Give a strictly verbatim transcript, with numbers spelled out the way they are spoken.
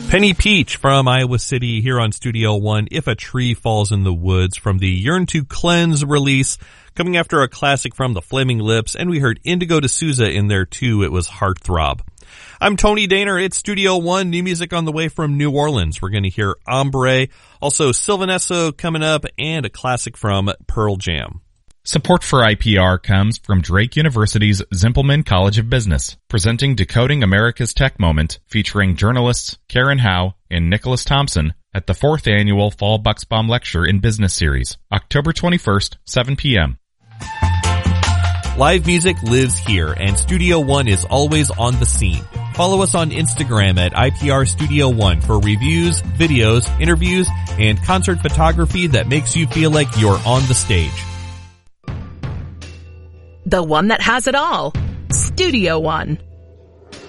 Penny Peach from Iowa City here on Studio One, If a Tree Falls in the Woods, from the Yearn to Cleanse release, coming after a classic from the Flaming Lips, and we heard Indigo D'Souza in there too. It was Heartthrob. I'm Tony Daner. It's Studio One, new music on the way from New Orleans. We're going to hear Ombre, also Sylvanesso coming up, and a classic from Pearl Jam. Support for I P R comes from Drake University's Zimpelman College of Business, presenting Decoding America's Tech Moment, featuring journalists Karen Howe and Nicholas Thompson at the fourth annual Fall Bucksbaum Lecture in Business Series, October twenty-first, seven p.m. Live music lives here, and Studio One is always on the scene. Follow us on Instagram at I P R Studio One for reviews, videos, interviews, and concert photography that makes you feel like you're on the stage. The one that has it all. Studio One.